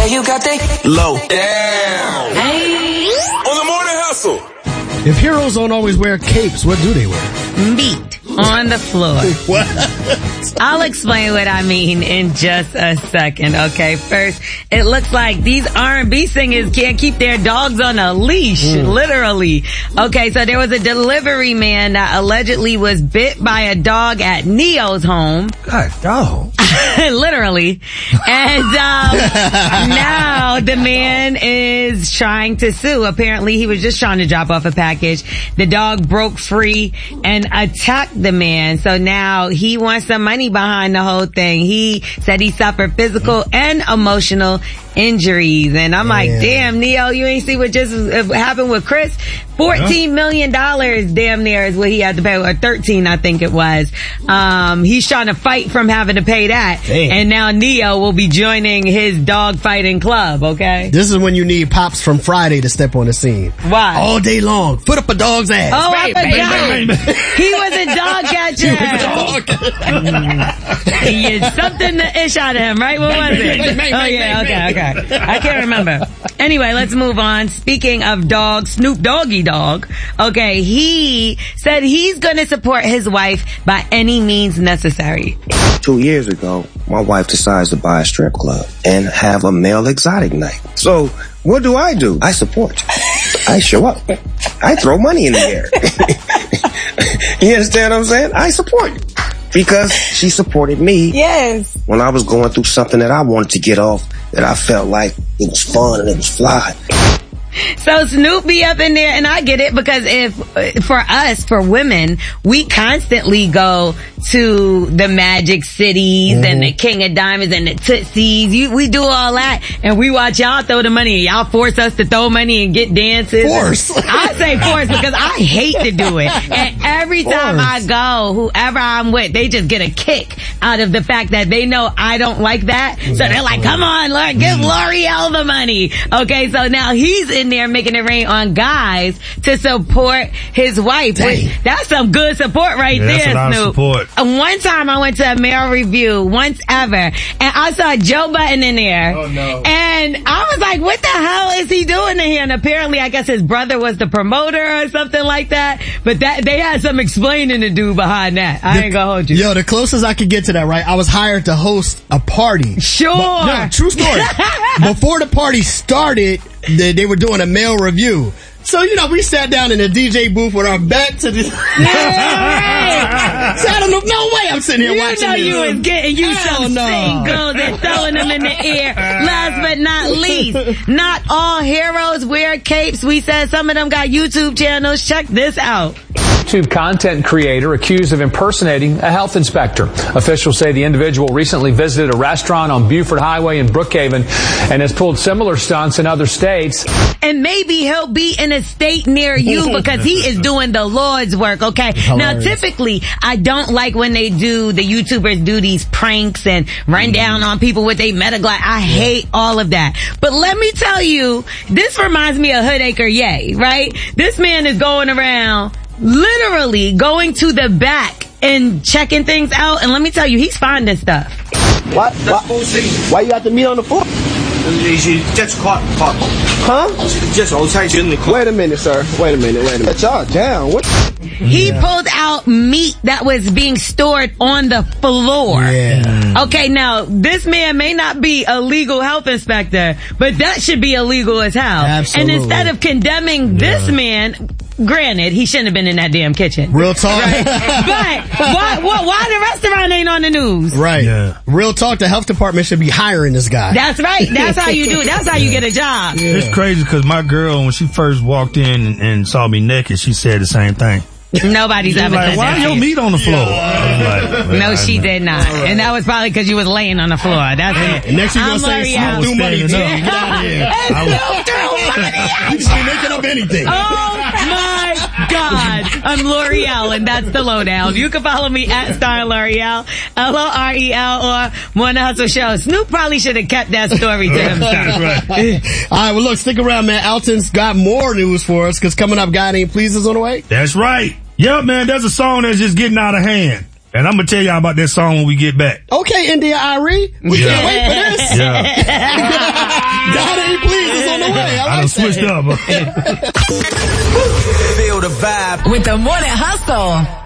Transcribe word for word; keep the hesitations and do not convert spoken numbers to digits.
Yeah, you got that low down. Hey. On the morning hustle. If heroes don't always wear capes, what do they wear? Meat on the floor. What? I'll explain what I mean in just a second, okay? First, it looks like these R and B singers can't keep their dogs on a leash, mm. literally. Okay, so there was a delivery man that allegedly was bit by a dog at Neo's home. God, dog. Literally. And um now the man is trying to sue. Apparently he was just trying to drop off a package. The dog broke free and attacked the man. So now he wants some money behind the whole thing. He said he suffered physical and emotional injuries. And I'm like, yeah. damn, Neo, you ain't see what just happened with Chris? fourteen million dollars damn near is what he had to pay, or thirteen I think it was. Um, he's trying to fight from having to pay that. Damn. And now Neo will be joining his dog fighting club, okay? This is when you need Pops from Friday to step on the scene. Why? All day long. Foot up a dog's ass. Oh, bang, I forgot. bang, bang, bang. He was a dog catcher. He was a dog catcher. He is something to ish out of him, right? What was it? Bang, bang, oh, yeah, okay, okay. I can't remember. Anyway, let's move on. Speaking of dogs, Snoop Doggy Dogg, okay, he said he's gonna support his wife by any means necessary. Two years ago, my wife decides to buy a strip club and have a male exotic night. So, what do I do? I support. I show up. I throw money in the air. You understand what I'm saying? I support. Because she supported me. Yes. When I was going through something that I wanted to get off, that I felt like it was fun and it was fly. So Snoop be up in there, and I get it, because if, for us, for women, we constantly go to the Magic Cities mm-hmm. and the King of Diamonds and the Tootsies. You, we do all that, and we watch y'all throw the money, and y'all force us to throw money and get dances. Force. I say force because I hate to do it. And every force. time I go, whoever I'm with, they just get a kick out of the fact that they know I don't like that. So they're like, come on, Lord, give L'Oreal the money. Okay, so now he's in there making it rain on guys to support his wife. Dang. That's some good support right yeah, there, that's a lot Snoop. Of support. One time I went to a mail review, once ever, and I saw Joe Budden in there. Oh, no. And I was like, what the hell is he doing in here? And apparently, I guess his brother was the promoter or something like that. But that they had some explaining to do behind that. I the, ain't gonna hold you. Yo, the closest I could get to that, right? I was hired to host a party. Sure. But, no, true story. Before the party started, they, they were doing a mail review. So, you know, we sat down in the D J booth with our back to the... Yeah, right. So I don't know, no way I'm sitting here you watching know this. You was getting you Hell some no. singles and throwing them in the air. Last but not least, not all heroes wear capes. We said some of them got YouTube channels. Check this out. YouTube content creator accused of impersonating a health inspector. Officials say the individual recently visited a restaurant on Buford Highway in Brookhaven and has pulled similar stunts in other states. And maybe he'll be in a state near you because he is doing the Lord's work, okay? Hilarious. Now, typically, I don't like when they do, the YouTubers do these pranks and run down on people with a Metaglass. I yeah. hate all of that. But let me tell you, this reminds me of Hoodacre Ye, right? This man is going around literally going to the back and checking things out. And let me tell you, he's finding stuff. What? Why, why you got the meat on the floor? Just caught, caught. Huh? Just outside in the car. Wait a minute, sir. Wait a minute, wait a minute. Y'all down. What? He yeah. pulled out meat that was being stored on the floor. Yeah. Okay, now, this man may not be a legal health inspector, but that should be illegal as hell. Absolutely. And instead of condemning yeah. this man, granted, he shouldn't have been in that damn kitchen. Real talk. Right? But why, why, why the restaurant ain't on the news? Right. Yeah. Real talk, the health department should be hiring this guy. That's right. That's how you do it. That's how you get a job. Yeah. It's crazy because my girl, when she first walked in and, and saw me naked, she said the same thing. Nobody's ever like, said why that. Why your meat on the floor? Yeah. Like, no, she did not. Right. And that was probably because you was laying on the floor. That's it. And next you gonna say Snoop threw money. Get out of here. Snoop threw money. You just be making up anything. Oh my God. I'm L'Oreal, and that's the lowdown. You can follow me at Star L'Oreal, L O R E L, or Morning Hustle Show. Snoop probably should have kept that story to himself. Right. All right, well look, stick around, man. Alton's got more news for us, because coming up, God Ain't Pleased is on the way. That's right. Yeah, man, there's a song that's just getting out of hand. And I'm going to tell y'all about that song when we get back. Okay, India Irie. We yeah. can't wait for this. Yeah. I I like done switched that. up. Feel the vibe With the Morning Hustle.